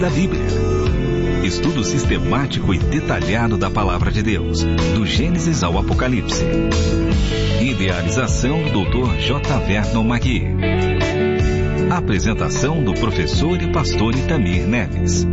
da Bíblia. Estudo sistemático e detalhado da Palavra de Deus, do Gênesis ao Apocalipse. Idealização do Dr. J. Vernon Magui. Apresentação do professor e pastor Itamir Neves.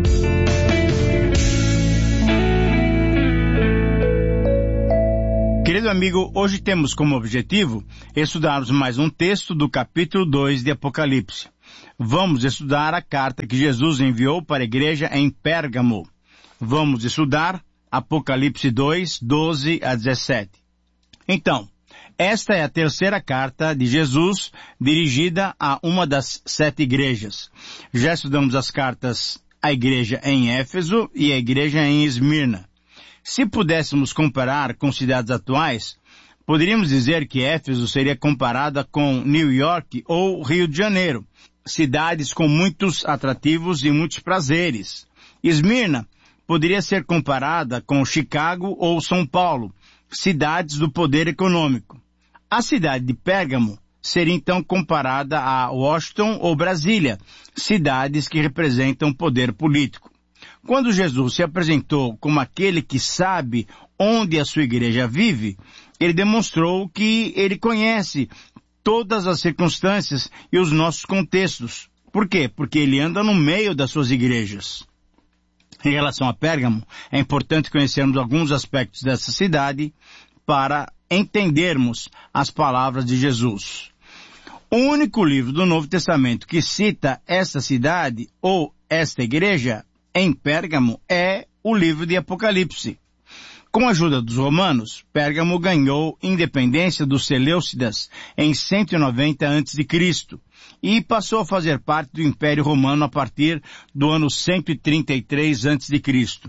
Querido amigo, hoje temos como objetivo estudarmos mais um texto do capítulo 2 de Apocalipse. Vamos estudar a carta que Jesus enviou para a igreja em Pérgamo. Vamos estudar Apocalipse 2, 12 a 17. Então, esta é a terceira carta de Jesus dirigida a uma das 7 igrejas. Já estudamos as cartas à igreja em Éfeso e à igreja em Esmirna. Se pudéssemos comparar com cidades atuais, poderíamos dizer que Éfeso seria comparada com New York ou Rio de Janeiro, cidades com muitos atrativos e muitos prazeres. Esmirna poderia ser comparada com Chicago ou São Paulo, cidades do poder econômico. A cidade de Pérgamo seria então comparada a Washington ou Brasília, cidades que representam poder político. Quando Jesus se apresentou como aquele que sabe onde a sua igreja vive, ele demonstrou que ele conhece todas as circunstâncias e os nossos contextos. Por quê? Porque ele anda no meio das suas igrejas. Em relação a Pérgamo, é importante conhecermos alguns aspectos dessa cidade para entendermos as palavras de Jesus. O único livro do Novo Testamento que cita esta cidade ou esta igreja em Pérgamo é o livro de Apocalipse. Com a ajuda dos romanos, Pérgamo ganhou independência dos Seleucidas em 190 a.C. e passou a fazer parte do Império Romano a partir do ano 133 a.C.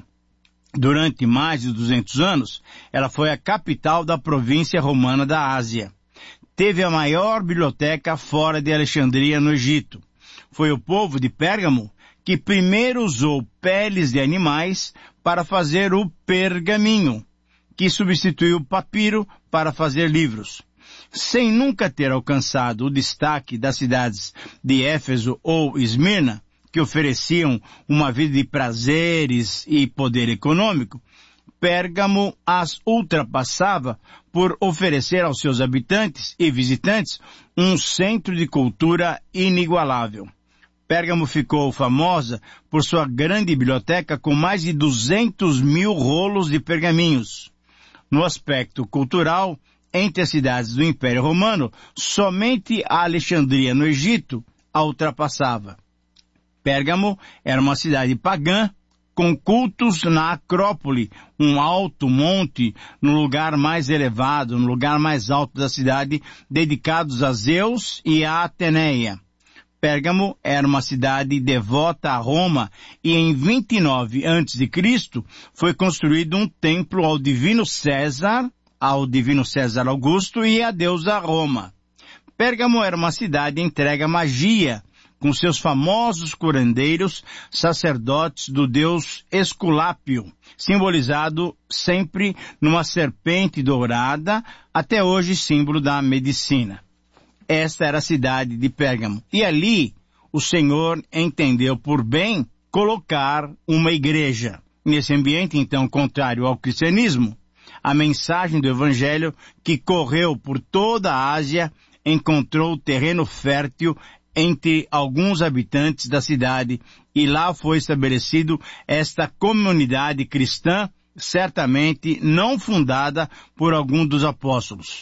Durante mais de 200 anos, ela foi a capital da província romana da Ásia. Teve a maior biblioteca fora de Alexandria, no Egito. Foi o povo de Pérgamo que primeiro usou peles de animais para fazer o pergaminho, que substituiu o papiro para fazer livros. Sem nunca ter alcançado o destaque das cidades de Éfeso ou Esmirna, que ofereciam uma vida de prazeres e poder econômico, Pérgamo as ultrapassava por oferecer aos seus habitantes e visitantes um centro de cultura inigualável. Pérgamo ficou famosa por sua grande biblioteca com mais de 200 mil rolos de pergaminhos. No aspecto cultural, entre as cidades do Império Romano, somente a Alexandria, no Egito, a ultrapassava. Pérgamo era uma cidade pagã, com cultos na Acrópole, um alto monte no lugar mais elevado, no lugar mais alto da cidade, dedicados a Zeus e a Ateneia. Pérgamo era uma cidade devota a Roma e em 29 a.C. foi construído um templo ao divino César Augusto e à deusa Roma. Pérgamo era uma cidade entregue à magia, com seus famosos curandeiros, sacerdotes do deus Esculápio, simbolizado sempre numa serpente dourada, até hoje símbolo da medicina. Esta era a cidade de Pérgamo. E ali, o Senhor entendeu por bem colocar uma igreja. Nesse ambiente, então, contrário ao cristianismo, a mensagem do Evangelho, que correu por toda a Ásia, encontrou terreno fértil entre alguns habitantes da cidade, e lá foi estabelecido esta comunidade cristã, certamente não fundada por algum dos apóstolos.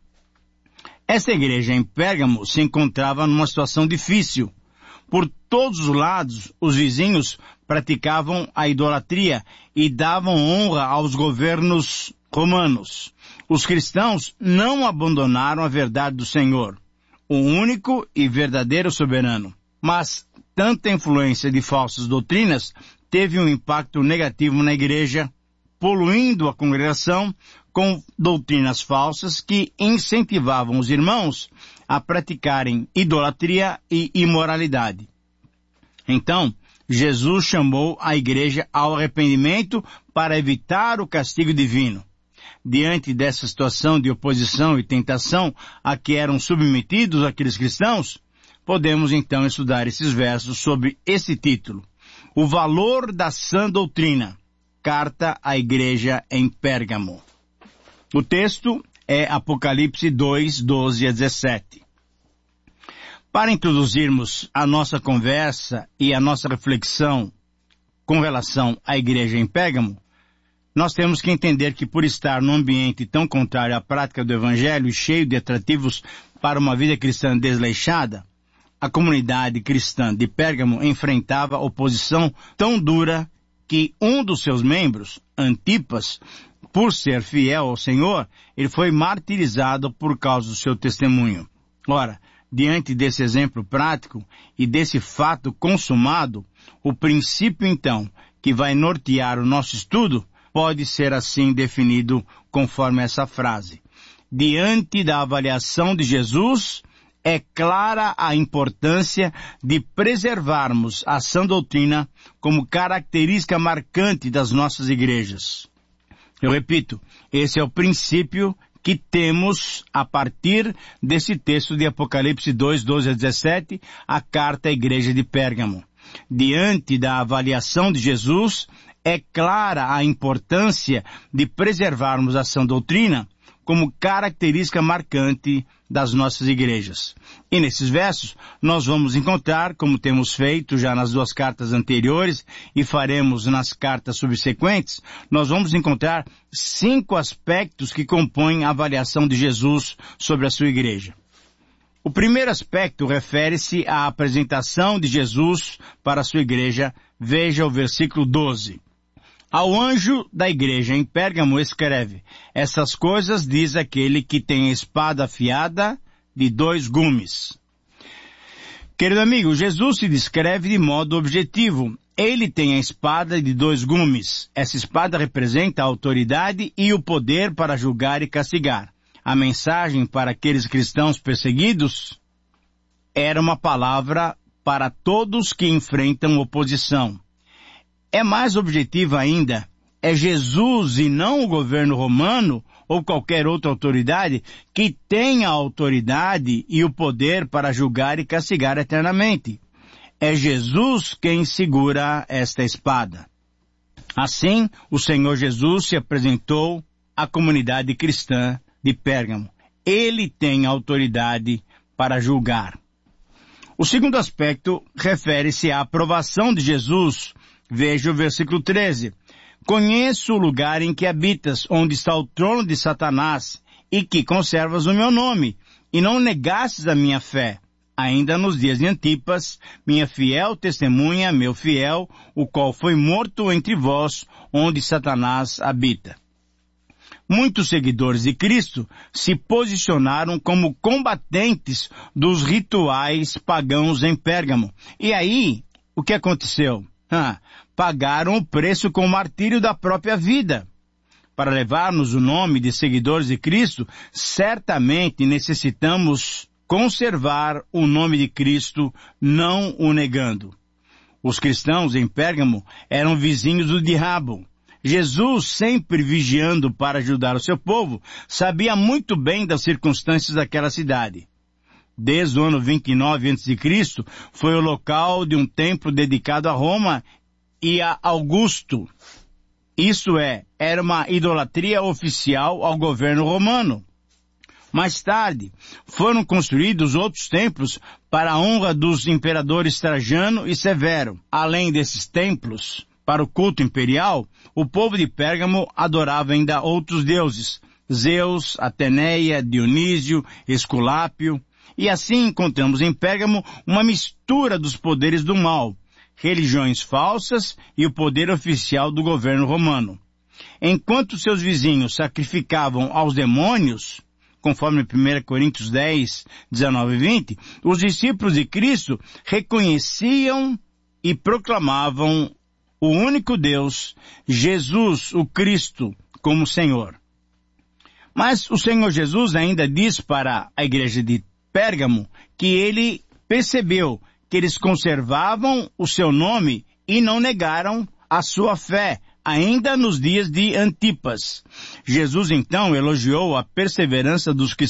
Esta igreja em Pérgamo se encontrava numa situação difícil. Por todos os lados, os vizinhos praticavam a idolatria e davam honra aos governos romanos. Os cristãos não abandonaram a verdade do Senhor, o único e verdadeiro soberano. Mas tanta influência de falsas doutrinas teve um impacto negativo na igreja, poluindo a congregação com doutrinas falsas que incentivavam os irmãos a praticarem idolatria e imoralidade. Então, Jesus chamou a igreja ao arrependimento para evitar o castigo divino. Diante dessa situação de oposição e tentação a que eram submetidos aqueles cristãos, podemos então estudar esses versos sob esse título: o valor da sã doutrina. Carta à igreja em Pérgamo. O texto é Apocalipse 2, 12 a 17. Para introduzirmos a nossa conversa e a nossa reflexão com relação à igreja em Pérgamo, nós temos que entender que por estar num ambiente tão contrário à prática do Evangelho e cheio de atrativos para uma vida cristã desleixada, a comunidade cristã de Pérgamo enfrentava oposição tão dura que um dos seus membros, Antipas, por ser fiel ao Senhor, ele foi martirizado por causa do seu testemunho. Ora, diante desse exemplo prático e desse fato consumado, o princípio então que vai nortear o nosso estudo pode ser assim definido conforme essa frase. Diante da avaliação de Jesus, é clara a importância de preservarmos a sã doutrina como característica marcante das nossas igrejas. Eu repito, esse é o princípio que temos a partir desse texto de Apocalipse 2, 12 a 17, a carta à igreja de Pérgamo. Diante da avaliação de Jesus, é clara a importância de preservarmos a sã doutrina como característica marcante das nossas igrejas. E nesses versos, nós vamos encontrar, como temos feito já nas duas cartas anteriores e faremos nas cartas subsequentes, nós vamos encontrar 5 aspectos que compõem a avaliação de Jesus sobre a sua igreja. O primeiro aspecto refere-se à apresentação de Jesus para a sua igreja. Veja o versículo 12. Ao anjo da igreja em Pérgamo escreve: essas coisas diz aquele que tem a espada afiada de 2 gumes. Querido amigo, Jesus se descreve de modo objetivo. Ele tem a espada de 2 gumes. Essa espada representa a autoridade e o poder para julgar e castigar. A mensagem para aqueles cristãos perseguidos era uma palavra para todos que enfrentam oposição. É mais objetiva ainda, é Jesus e não o governo romano ou qualquer outra autoridade que tem a autoridade e o poder para julgar e castigar eternamente. É Jesus quem segura esta espada. Assim, o Senhor Jesus se apresentou à comunidade cristã de Pérgamo. Ele tem autoridade para julgar. O segundo aspecto refere-se à aprovação de Jesus. Veja o versículo 13. Conheço o lugar em que habitas, onde está o trono de Satanás, e que conservas o meu nome, e não negastes a minha fé. Ainda nos dias de Antipas, minha fiel testemunha, meu fiel, o qual foi morto entre vós, onde Satanás habita. Muitos seguidores de Cristo se posicionaram como combatentes dos rituais pagãos em Pérgamo. E aí, o que aconteceu? Pagaram o preço com o martírio da própria vida. Para levarmos o nome de seguidores de Cristo, certamente necessitamos conservar o nome de Cristo, não o negando. Os cristãos em Pérgamo eram vizinhos do diabo. Jesus, sempre vigiando para ajudar o seu povo, sabia muito bem das circunstâncias daquela cidade. Desde o ano 29 a.C., foi o local de um templo dedicado a Roma e a Augusto. Isto é, era uma idolatria oficial ao governo romano. Mais tarde, foram construídos outros templos para a honra dos imperadores Trajano e Severo. Além desses templos, para o culto imperial, o povo de Pérgamo adorava ainda outros deuses: Zeus, Ateneia, Dionísio, Esculápio. E assim encontramos em Pérgamo uma mistura dos poderes do mal, religiões falsas e o poder oficial do governo romano. Enquanto seus vizinhos sacrificavam aos demônios, conforme 1 Coríntios 10, 19 e 20, os discípulos de Cristo reconheciam e proclamavam o único Deus, Jesus, o Cristo, como Senhor. Mas o Senhor Jesus ainda diz para a igreja de Pérgamo que ele percebeu que eles conservavam o seu nome e não negaram a sua fé, ainda nos dias de Antipas. Jesus então elogiou a perseverança dos